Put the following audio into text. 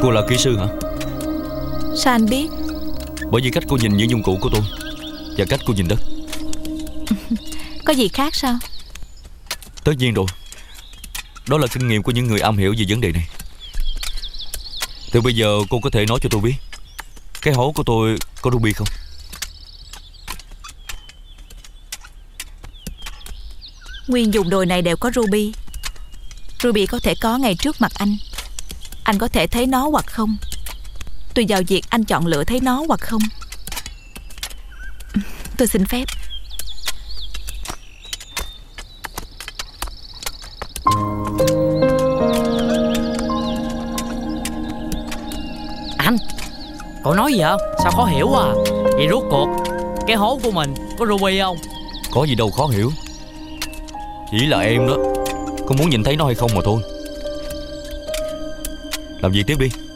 Cô là kỹ sư hả? Sao anh biết? Bởi vì cách cô nhìn những dụng cụ của tôi và cách cô nhìn đất. Có gì khác sao? Tất nhiên rồi. Đó là kinh nghiệm của những người am hiểu về vấn đề này. Từ bây giờ cô có thể nói cho tôi biết cái hố của tôi có ruby không? Nguyên vùng đồi này đều có ruby. Ruby có thể có ngay trước mặt anh. Anh có thể thấy nó hoặc không, tùy vào việc anh chọn lựa thấy nó hoặc không. Tôi xin phép. Anh, cậu nói gì vậy? Sao khó hiểu quá à? Vậy rốt cuộc cái hố của mình có ruby không? Có gì đâu khó hiểu. Chỉ là em đó có muốn nhìn thấy nó hay không mà thôi. Làm gì tiếp đi.